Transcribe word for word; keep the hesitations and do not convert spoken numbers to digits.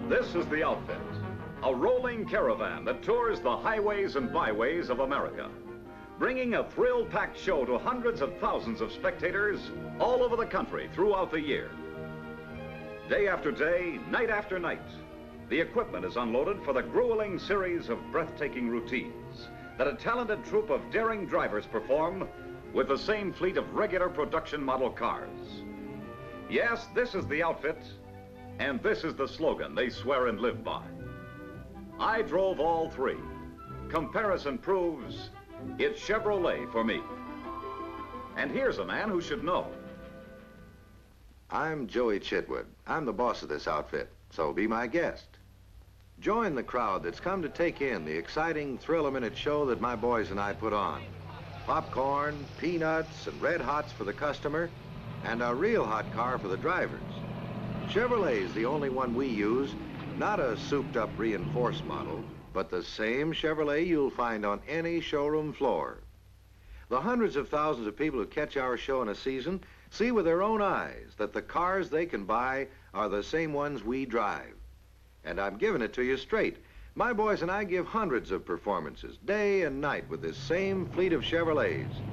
This is the outfit, a rolling caravan that tours the highways and byways of America, bringing a thrill-packed show to hundreds of thousands of spectators all over the country throughout the year. Day after day, night after night, the equipment is unloaded for the grueling series of breathtaking routines that a talented troupe of daring drivers perform with the same fleet of regular production model cars. Yes, this is the outfit, and this is the slogan they swear and live by. I drove all three. Comparison proves it's Chevrolet for me. And here's a man who should know. I'm Joey Chitwood. I'm the boss of this outfit, so be my guest. Join the crowd that's come to take in the exciting thrill-a-minute show that my boys and I put on. Popcorn, peanuts, and red hots for the customer, and a real hot car for the drivers. Chevrolet's the only one we use, not a souped-up reinforced model, but the same Chevrolet you'll find on any showroom floor. The hundreds of thousands of people who catch our show in a season see with their own eyes that the cars they can buy are the same ones we drive. And I'm giving it to you straight. My boys and I give hundreds of performances, day and night, with this same fleet of Chevrolets.